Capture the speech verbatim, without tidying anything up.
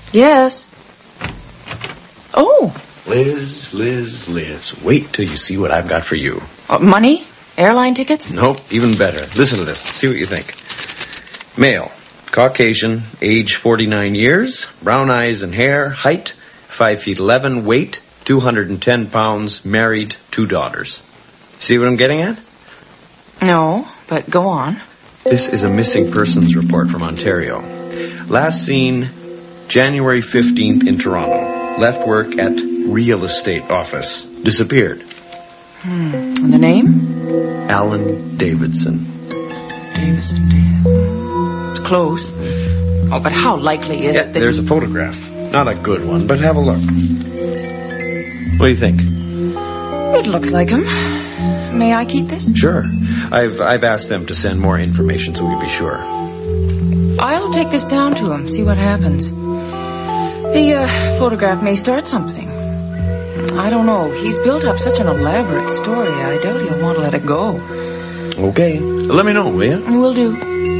Yes. Oh. Liz, Liz, Liz, wait till you see what I've got for you. Uh, money? Airline tickets? Nope, even better. Listen to this. See what you think. Male, Caucasian, age forty-nine years, brown eyes and hair, height, five feet eleven, weight, two hundred ten pounds, married, two daughters. See what I'm getting at? No, but go on. This is a missing persons report from Ontario. Last seen January fifteenth in Toronto. Left work at real estate office. Disappeared. Hmm. And the name? Alan Davidson. Davidson, Davidson. It's close. Oh, but how likely is yeah, it that... There's a photograph. Not a good one, but have a look. What do you think? It looks like him. May I keep this? Sure. I've I've asked them to send more information so we'll be sure. I'll take this down to him, see what happens. The uh, photograph may start something. I don't know. He's built up such an elaborate story. I doubt he'll want to let it go. Okay. Let me know, will you? Will do.